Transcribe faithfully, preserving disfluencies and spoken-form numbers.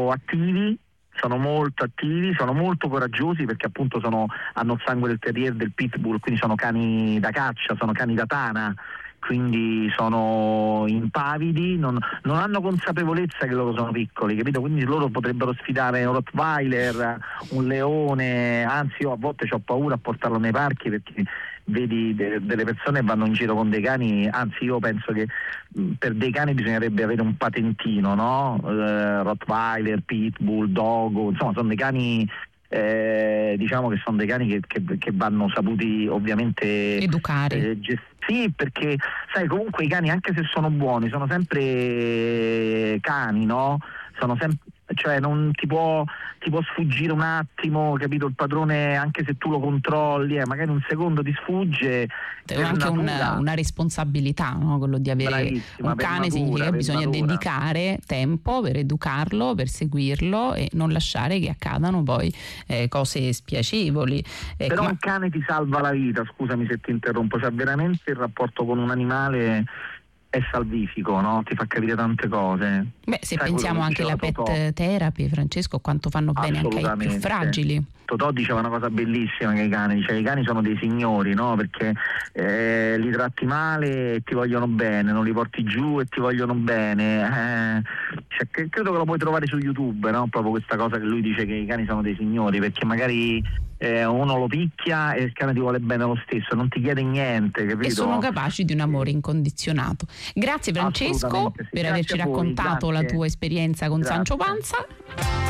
molto attivi, sono molto attivi, sono molto coraggiosi perché appunto sono, hanno il sangue del terrier, del pitbull, quindi sono cani da caccia, sono cani da tana, quindi sono impavidi, non, non hanno consapevolezza che loro sono piccoli, capito? Quindi loro potrebbero sfidare un Rottweiler, un leone, anzi io a volte ho paura a portarlo nei parchi perché vedi de- delle persone che vanno in giro con dei cani, anzi io penso che mh, per dei cani bisognerebbe avere un patentino, no? Eh, Rottweiler, Pitbull, Dogo, insomma sono dei cani, eh, diciamo che sono dei cani che, che, che vanno saputi ovviamente educare. Eh, gest- sì, perché sai comunque i cani anche se sono buoni sono sempre cani, no? Sono sempre, cioè non ti può, ti può sfuggire un attimo, capito? Il padrone, anche se tu lo controlli, eh, magari un secondo ti sfugge. È anche una, una responsabilità, no? Quello di avere Bravissima, un cane natura, significa che bisogna natura. dedicare tempo per educarlo, per seguirlo e non lasciare che accadano poi eh, cose spiacevoli. Ecco, Però ma... un cane ti salva la vita, scusami se ti interrompo, cioè veramente il rapporto con un animale è salvifico, no? Ti fa capire tante cose. Beh, se Sai pensiamo anche alla Totò? pet therapy, Francesco, quanto fanno bene anche ai più fragili. Totò diceva una cosa bellissima che i cani, diceva i cani sono dei signori, no? Perché eh, li tratti male e ti vogliono bene, non li porti giù e ti vogliono bene. Eh, cioè, che, credo che lo puoi trovare su YouTube, no? Proprio questa cosa che lui dice che i cani sono dei signori, perché magari eh, uno lo picchia e il cane ti vuole bene lo stesso, non ti chiede niente, capito? E sono capaci di un amore incondizionato. Grazie Francesco sì. per Grazie averci a voi, raccontato grazie. la tua esperienza con Grazie. Sancho Panza.